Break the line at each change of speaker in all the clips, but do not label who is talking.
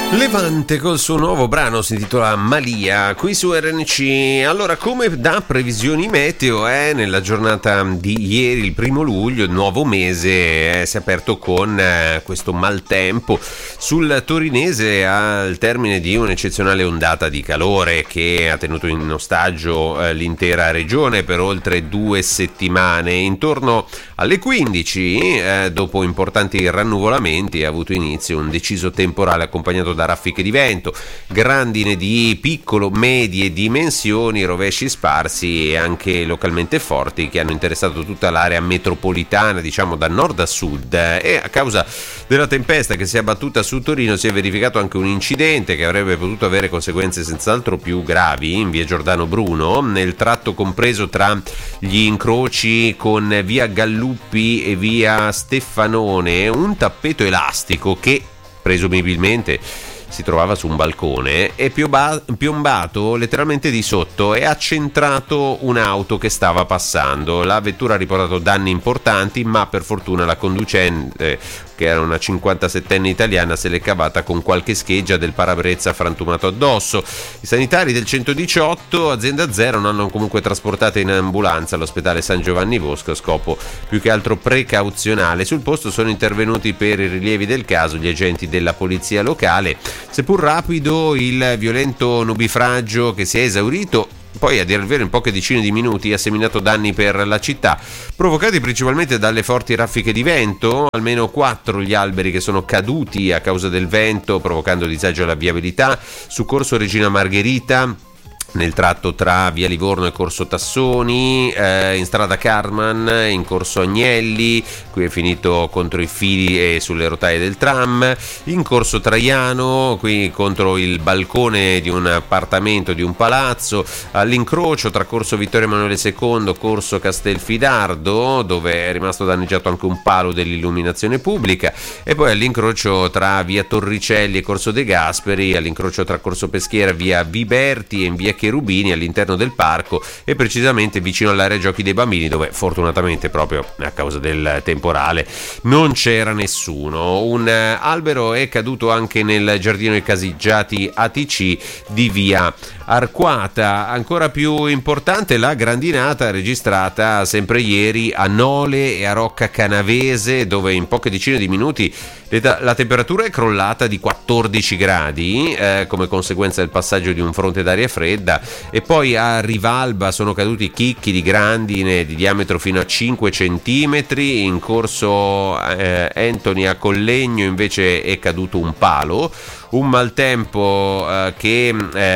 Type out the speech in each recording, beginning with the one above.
Levante col suo nuovo brano si intitola Malia, qui su RNC. Allora, come da previsioni meteo, nella giornata di ieri, il 1° luglio, il nuovo mese si è aperto con questo maltempo sul torinese al termine di un'eccezionale ondata di calore che ha tenuto in ostaggio l'intera regione per oltre 2 settimane. Intorno alle 15, dopo importanti rannuvolamenti, ha avuto inizio un deciso temporale accompagnato da raffiche di vento, grandine di piccolo-medie dimensioni, rovesci sparsi e anche localmente forti che hanno interessato tutta l'area metropolitana, diciamo da nord a sud, e a causa della tempesta che si è abbattuta su Torino si è verificato anche un incidente che avrebbe potuto avere conseguenze senz'altro più gravi in via Giordano Bruno, nel tratto compreso tra gli incroci con via Galluppi e via Steffanone. Un tappeto elastico che presumibilmente si trovava su un balcone, è piombato letteralmente di sotto e ha centrato un'auto che stava passando. La vettura ha riportato danni importanti, ma per fortuna la conducente, che era una 57enne italiana, se l'è cavata con qualche scheggia del parabrezza frantumato addosso. I sanitari del 118, azienda zero, non hanno comunque trasportate in ambulanza all'ospedale San Giovanni Bosco a scopo più che altro precauzionale. Sul posto sono intervenuti per i rilievi del caso gli agenti della polizia locale. Seppur rapido, il violento nubifragio che si è esaurito poi a dire il vero in poche decine di minuti ha seminato danni per la città, provocati principalmente dalle forti raffiche di vento. Almeno 4 gli alberi che sono caduti a causa del vento, provocando disagio alla viabilità su Corso Regina Margherita, nel tratto tra via Livorno e Corso Tassoni, in strada Carman, in Corso Agnelli, qui è finito contro i fili e sulle rotaie del tram, in Corso Traiano, qui contro il balcone di un appartamento di un palazzo, all'incrocio tra Corso Vittorio Emanuele II, Corso Castelfidardo, dove è rimasto danneggiato anche un palo dell'illuminazione pubblica, e poi all'incrocio tra via Torricelli e Corso De Gasperi, all'incrocio tra Corso Peschiera, via Viberti e in via Cherubini all'interno del parco, e precisamente vicino all'area giochi dei bambini, dove fortunatamente proprio a causa del temporale non c'era nessuno. Un albero è caduto anche nel giardino dei caseggiati ATC di via Arquata. Ancora più importante la grandinata registrata sempre ieri a Nole e a Rocca Canavese, dove in poche decine di minuti la temperatura è crollata di 14 gradi come conseguenza del passaggio di un fronte d'aria fredda, e poi a Rivalba sono caduti chicchi di grandine di diametro fino a 5 centimetri. In Corso Anthony a Collegno invece è caduto un palo. Un maltempo che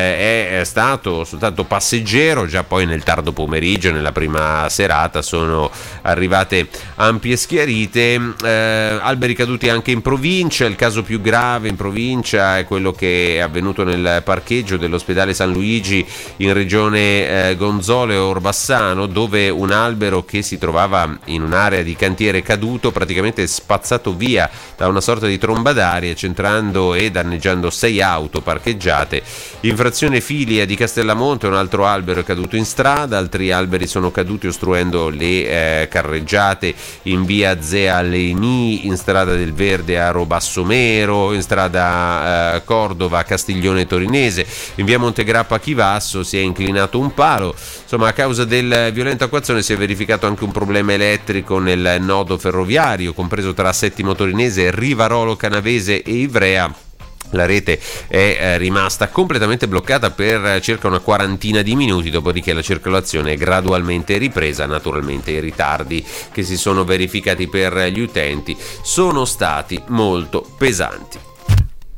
è stato soltanto passeggero. Già poi nel tardo pomeriggio, nella prima serata, sono arrivate ampie schiarite. Alberi caduti anche in provincia. Il caso più grave in provincia è quello che è avvenuto nel parcheggio dell'ospedale San Luigi in regione Gonzole Orbassano, dove un albero che si trovava in un'area di cantiere caduto, praticamente spazzato via da una sorta di tromba d'aria, centrando e danneggiando 6 auto parcheggiate. In frazione Filia di Castellamonte un altro albero è caduto in strada, altri alberi sono caduti ostruendo le carreggiate in via Zea Leni, in strada del Verde a Robassomero, in strada Cordova a Castiglione Torinese, in via Montegrappa a Chivasso si è inclinato un palo. Insomma, a causa del violento acquazzone si è verificato anche un problema elettrico nel nodo ferroviario compreso tra Settimo Torinese, Rivarolo Canavese e Ivrea. La rete è rimasta completamente bloccata per circa una quarantina di minuti, dopodiché la circolazione è gradualmente ripresa. Naturalmente i ritardi che si sono verificati per gli utenti sono stati molto pesanti.